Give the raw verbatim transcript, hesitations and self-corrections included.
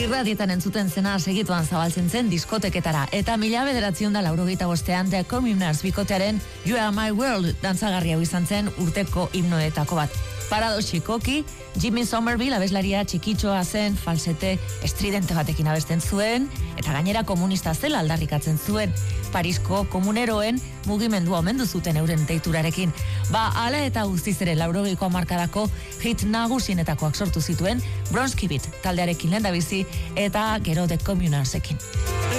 Irratietan entzuten zena segituan zabaltzen zen diskoteketara, eta mila bederatzion da laurogeita bostean The Communards bikotearen You Are My World dantzagarri hau izan zen urteko himnoetako bat. Paradoxikoki, Jimmy Somerville abeslaria txikitxoa zen, falsete estridente batekin abesten zuen, eta gainera komunista zela aldarrikatzen zuen. Parisko komuneroen mugimendua omendu zuten euren deiturarekin. Ba, ala eta guztiz ere laurogeiko hamarkadako hit nagusienetakoak sortu zituen Bronski Beat taldearekin lehendabizi eta gero The Communardsekin.